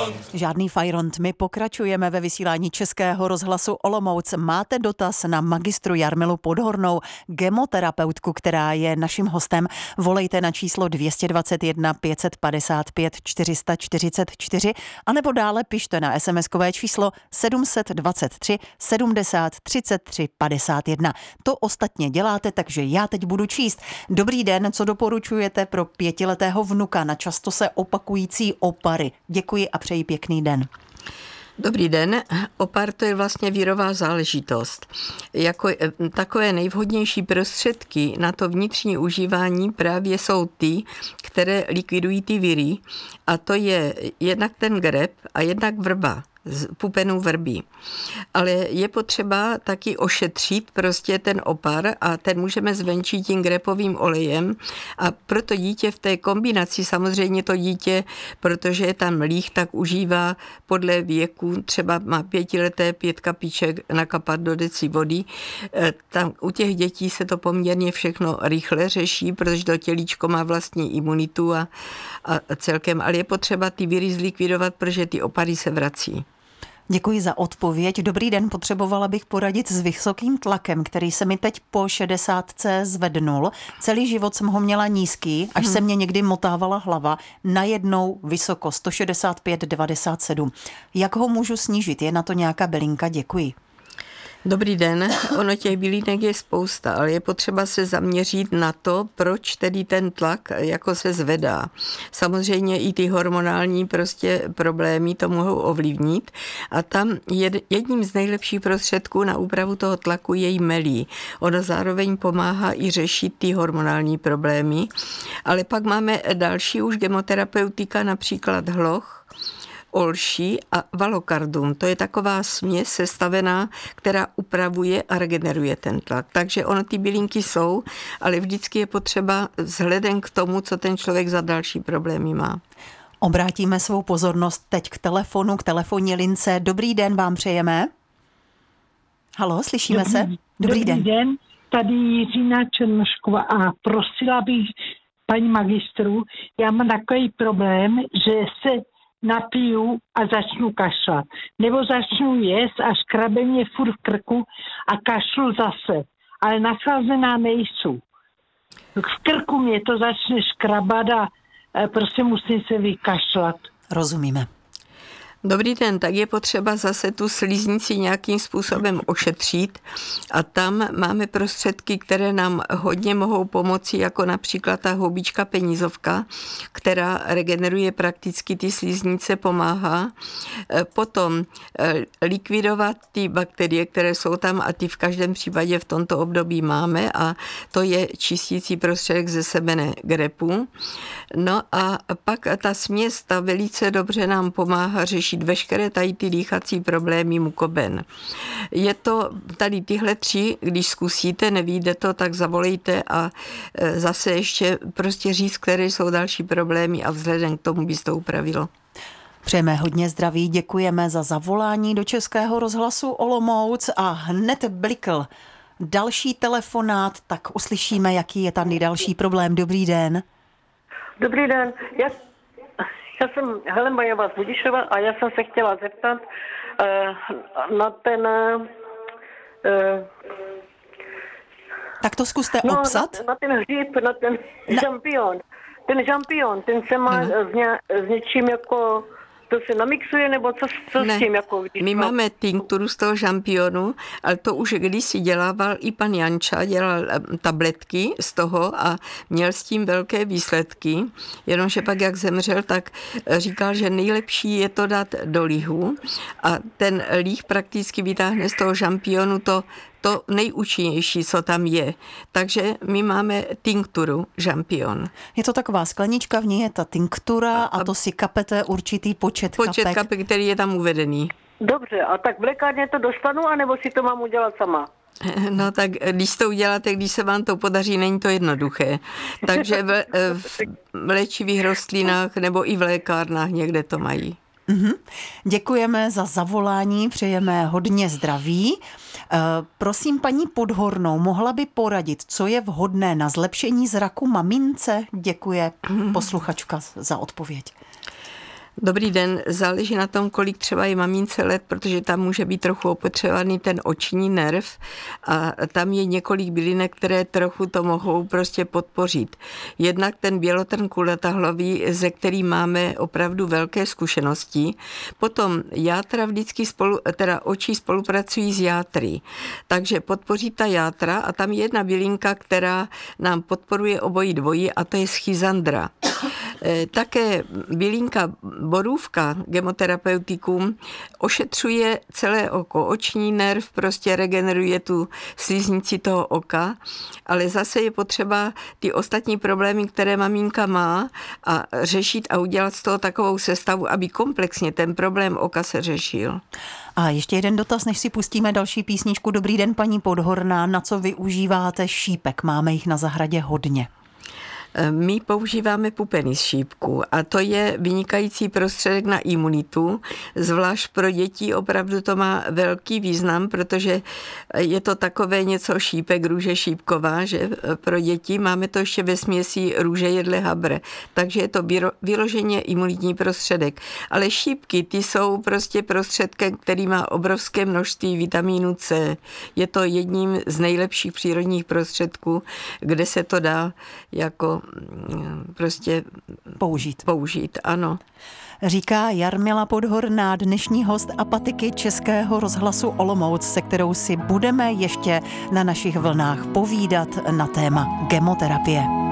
Žádný fajront. My pokračujeme ve vysílání Českého rozhlasu Olomouc. Máte dotaz na magistru Jarmilu Podhornou, gemoterapeutku, která je naším hostem. Volejte na číslo 221 555 444 anebo dále pište na SMS-kové číslo 723 70 33 51. To ostatně děláte, takže já teď budu číst. Dobrý den, co doporučujete pro 5letého vnuka na často se opakující opary? Děkuji a přeji pěkný den. Dobrý den. Opar to je vlastně vírová záležitost. Jako takové nejvhodnější prostředky na to vnitřní užívání právě jsou ty, které likvidují ty viry, a to je jednak ten greb a jednak vrba, z pupenů vrby. Ale je potřeba taky ošetřit prostě ten opar a ten můžeme zvenčit tím grepovým olejem a proto dítě v té kombinaci, samozřejmě to dítě, protože je tam mlíh, tak užívá podle věku, třeba má 5leté 5 kapíček nakapat do deci vody. Tam u těch dětí se to poměrně všechno rychle řeší, protože to tělíčko má vlastní imunitu a celkem, ale je potřeba ty viry zlikvidovat, protože ty opary se vrací. Děkuji za odpověď. Dobrý den, potřebovala bych poradit s vysokým tlakem, který se mi teď po 60 zvednul. Celý život jsem ho měla nízký, až se mě někdy motávala hlava. Najednou vysoko, 165/97. Jak ho můžu snížit? Je na to nějaká bylinka? Děkuji. Dobrý den, ono těch bylínek je spousta, ale je potřeba se zaměřit na to, proč tedy ten tlak jako se zvedá. Samozřejmě i ty hormonální prostě problémy to mohou ovlivnit a tam jedním z nejlepších prostředků na úpravu toho tlaku je jmelí. Ono zároveň pomáhá i řešit ty hormonální problémy, ale pak máme další už gemoterapeutika, například hloch, olší a valokardum. To je taková směs sestavená, která upravuje a regeneruje ten tlak. Takže ono ty bylinky jsou, ale vždycky je potřeba vzhledem k tomu, co ten člověk za další problémy má. Obrátíme svou pozornost teď k telefonu, k telefonní lince. Dobrý den vám přejeme. Halo, slyšíme se? Dobrý den, tady Jiřina Černošková a prosila bych paní magistru, já mám takový problém, že se napiju a začnu kašlat. Nebo začnu jíst a škrabe mě furt v krku a kašlu zase. Ale nachlazená nejsou. V krku mě to začne škrabat a prostě musím se vykašlat. Rozumíme. Dobrý den, tak je potřeba zase tu sliznici nějakým způsobem ošetřit a tam máme prostředky, které nám hodně mohou pomoci, jako například ta houbička penízovka, která regeneruje prakticky ty sliznice, pomáhá. Potom likvidovat ty bakterie, které jsou tam a ty v každém případě v tomto období máme a to je čistící prostředek ze semene grepu. No a pak ta směs, ta velice dobře nám pomáhá řešit veškeré tady ty dýchací problémy mukoben. Je to tady tyhle 3, když zkusíte, nevíde to, tak zavolejte a zase ještě prostě říct, které jsou další problémy a vzhledem k tomu by se to upravilo. Přejeme hodně zdraví, děkujeme za zavolání do Českého rozhlasu Olomouc a hned blikl další telefonát, tak uslyšíme, jaký je tam další problém. Dobrý den. Dobrý den, já jsem Helen Bajová z Budišova a já jsem se chtěla zeptat na ten... tak to zkuste obsat. Na ten hříb, na ten žampion. Ten žampion, ten se má s něčím jako... To se namixuje, nebo co ne, s tím? Jako, my máme tinkturu z toho žampionu, ale to už kdysi dělával i pan Janča, dělal tabletky z toho a měl s tím velké výsledky, jenomže pak jak zemřel, tak říkal, že nejlepší je to dát do lihu a ten líh prakticky vytáhne z toho žampionu to nejúčinnější, co tam je. Takže my máme tinkturu žampion. Je to taková sklenička, v ní je ta tinktura a to si kapete určitý počet kapek, který je tam uvedený. Dobře, a tak v lékárně to dostanu, anebo si to mám udělat sama? No tak když to uděláte, když se vám to podaří, není to jednoduché. Takže v léčivých rostlinách nebo i v lékárnách někde to mají. Děkujeme za zavolání, přejeme hodně zdraví. Prosím paní Podhornou, mohla by poradit, co je vhodné na zlepšení zraku mamince? Děkuje posluchačka za odpověď. Dobrý den, záleží na tom, kolik třeba je mamince let, protože tam může být trochu opotřebovaný ten oční nerv a tam je několik bylinek, které trochu to mohou prostě podpořit. Jednak ten bělotrn kulatahlavý, ze kterým máme opravdu velké zkušenosti. Potom játra vždycky oči spolupracují s játry, takže podpoří ta játra a tam je jedna bylinka, která nám podporuje obojí dvojí a to je schizandra. Také bylinka borůvka, gemoterapeutikum, ošetřuje celé oko, oční nerv, prostě regeneruje tu sliznici toho oka, ale zase je potřeba ty ostatní problémy, které maminka má a řešit a udělat z toho takovou sestavu, aby komplexně ten problém oka se řešil. A ještě jeden dotaz, než si pustíme další písničku. Dobrý den, paní Podhorná, na co využíváte šípek? Máme jich na zahradě hodně. My používáme pupeny z šípku a to je vynikající prostředek na imunitu, zvlášť pro děti opravdu to má velký význam, protože je to takové něco šípek, růže šípková, že pro děti máme to ještě ve směsi růže, jedle, habr, takže je to vyloženě imunitní prostředek. Ale šípky, ty jsou prostě prostředkem, který má obrovské množství vitamínu C. Je to jedním z nejlepších přírodních prostředků, kde se to dá jako prostě použít, ano. Říká Jarmila Podhorná, dnešní host Apatiky Českého rozhlasu Olomouc, se kterou si budeme ještě na našich vlnách povídat na téma gemoterapie.